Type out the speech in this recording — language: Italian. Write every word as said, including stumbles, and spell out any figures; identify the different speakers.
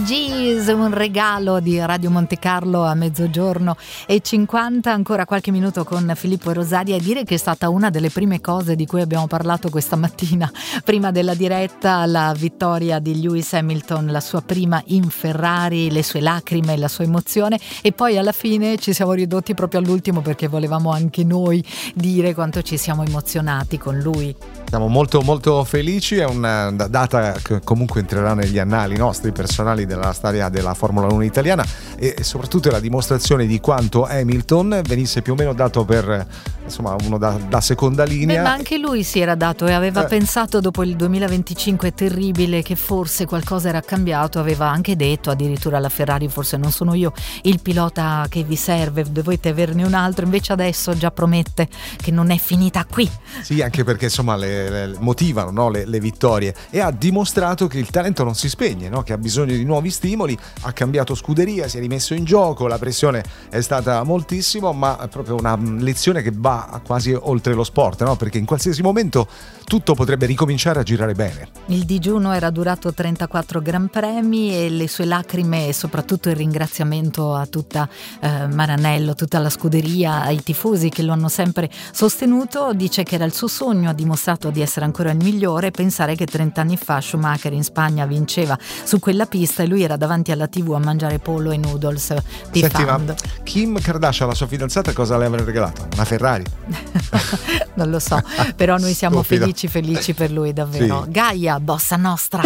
Speaker 1: Gees, un regalo di Radio Monte Carlo a mezzogiorno e cinquanta, ancora qualche minuto con Filippo e Rosaria, e dire che è stata una delle prime cose di cui abbiamo parlato questa mattina prima della diretta, la vittoria di Lewis Hamilton, la sua prima in Ferrari, le sue lacrime, la sua emozione, e poi alla fine ci siamo ridotti proprio all'ultimo perché volevamo anche noi dire quanto ci siamo emozionati con lui.
Speaker 2: Siamo molto molto felici, è una data che comunque entrerà negli annali nostri personali della storia della Formula uno italiana, e soprattutto è la dimostrazione di quanto Hamilton venisse più o meno dato per, insomma, uno da, da seconda linea.
Speaker 1: Beh, ma anche lui si era dato e aveva
Speaker 2: eh.
Speaker 1: pensato dopo il duemilaventicinque terribile che forse qualcosa era cambiato, aveva anche detto addirittura alla Ferrari: forse non sono io il pilota che vi serve, dovete averne un altro. Invece adesso già promette che non è finita qui.
Speaker 2: Sì, anche perché insomma le, le motivano, no? le, le vittorie, e ha dimostrato che il talento non si spegne, no? Che ha bisogno di nuovi stimoli, ha cambiato scuderia, si è rimesso in gioco, la pressione è stata moltissimo, ma è proprio una lezione che va quasi oltre lo sport, no? Perché in qualsiasi momento tutto potrebbe ricominciare a girare bene.
Speaker 1: Il digiuno era durato trentaquattro gran premi e le sue lacrime, e soprattutto il ringraziamento a tutta eh, Maranello, tutta la scuderia, ai tifosi che lo hanno sempre sostenuto. Dice che era il suo sogno, ha dimostrato di essere ancora il migliore. Pensare che trent'anni fa Schumacher in Spagna vinceva su quella pista e lui era davanti alla tivù a mangiare pollo e noodles tifando.
Speaker 2: Senti, ma Kim Kardashian, la sua fidanzata, cosa le avrà regalato? Una Ferrari?
Speaker 1: Non lo so, però noi siamo
Speaker 2: Stupido.
Speaker 1: felici felici per lui davvero.
Speaker 2: Sì.
Speaker 1: Gaia, bossa nostra.